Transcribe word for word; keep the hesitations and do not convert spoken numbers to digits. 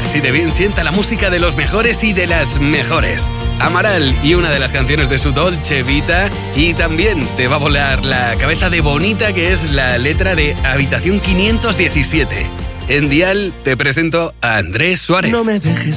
así de bien sienta la música de los mejores y de las mejores. Amaral y una de las canciones de su Dolce Vita, y también te va a volar la cabeza de bonita, que es la letra de Habitación quinientos diecisiete. En Dial te presento a Andrés Suárez. No me dejes